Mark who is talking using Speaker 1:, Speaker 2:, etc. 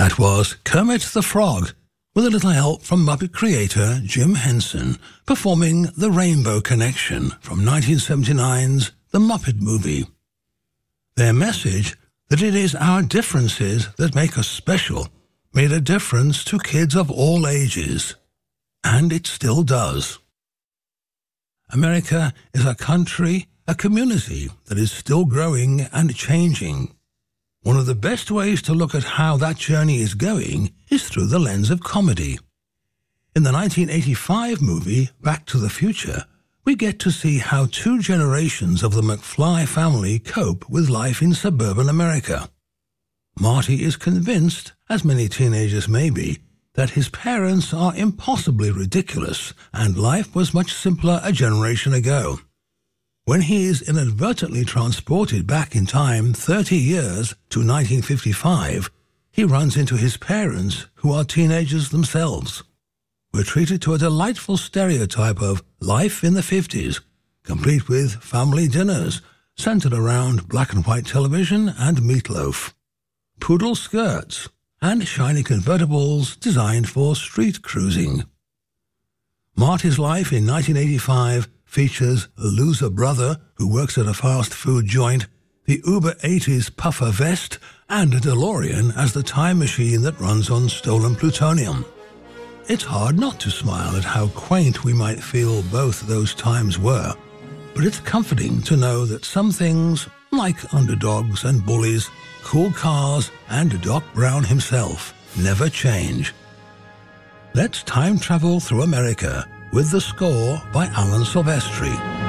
Speaker 1: That was Kermit the Frog, with a little help from Muppet creator Jim Henson, performing The Rainbow Connection from 1979's The Muppet Movie. Their message, that it is our differences that make us special, made a difference to kids of all ages. And it still does. America is a country, a community that is still growing and changing. One of the best ways to look at how that journey is going is through the lens of comedy. In the 1985 movie Back to the Future, we get to see how two generations of the McFly family cope with life in suburban America. Marty is convinced, as many teenagers may be, that his parents are impossibly ridiculous and life was much simpler a generation ago. When he is inadvertently transported back in time 30 years to 1955, he runs into his parents, who are teenagers themselves. We're treated to a delightful stereotype of life in the 50s, complete with family dinners centered around black and white television and meatloaf, poodle skirts, and shiny convertibles designed for street cruising. Marty's life in 1985 features a loser brother who works at a fast food joint, the Uber 80s puffer vest, and a DeLorean as the time machine that runs on stolen plutonium. It's hard not to smile at how quaint we might feel both those times were, but it's comforting to know that some things, like underdogs and bullies, cool cars, and Doc Brown himself, never change. Let's time travel through America with the score by Alan Silvestri.